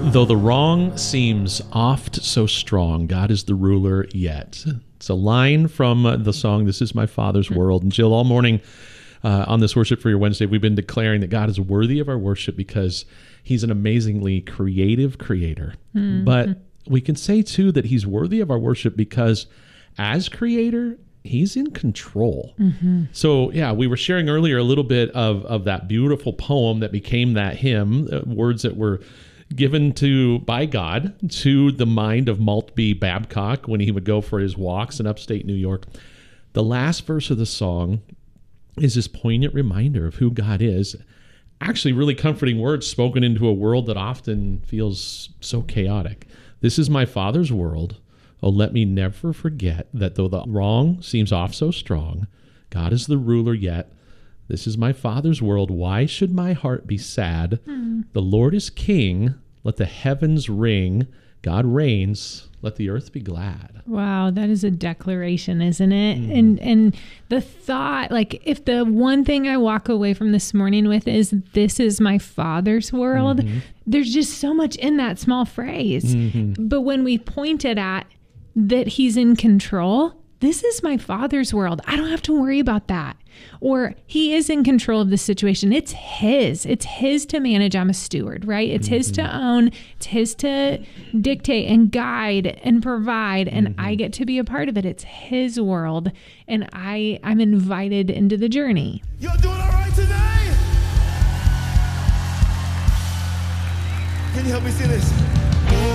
Though the wrong seems oft so strong, God is the ruler yet. It's a line from the song, This Is My Father's World. And Jill, all morning on this Worship for Your Wednesday, we've been declaring that God is worthy of our worship because he's an amazingly creative creator. Mm-hmm. But we can say, too, that he's worthy of our worship because as creator, he's in control. Mm-hmm. So, yeah, we were sharing earlier a little bit of that beautiful poem that became that hymn, words that were given by God to the mind of Maltby Babcock when he would go for his walks in upstate New York. The last verse of the song is this poignant reminder of who God is. Actually, really comforting words spoken into a world that often feels so chaotic. This is my Father's world. Oh, let me never forget that though the wrong seems oft so strong, God is the ruler yet. This is my Father's world. Why should my heart be sad? The Lord is King. Let the heavens ring. God reigns. Let the earth be glad. Wow, that is a declaration, isn't it? Mm. And the thought, like, if the one thing I walk away from this morning with is this is my Father's world, there's just so much in that small phrase. But when we point it at that he's in control, this is my Father's world. I don't have to worry about that. Or he is in control of the situation. It's his. It's his to manage. I'm a steward, right? It's his to own. It's his to dictate and guide and provide. And I get to be a part of it. It's his world. And I'm invited into the journey. You're doing all right today? Can you help me see this?